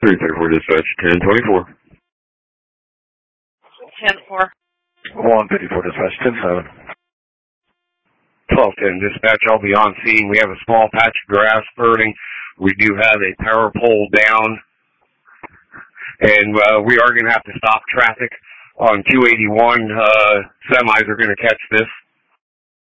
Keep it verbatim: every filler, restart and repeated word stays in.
three thirty-four dispatch, ten twenty-four. ten four. one fifty-four dispatch, ten seven. twelve ten dispatch, I'll be on scene. We have a small patch of grass burning. We do have a power pole down. And uh, we are going to have to stop traffic on two eighty-one. Uh, semis are going to catch this.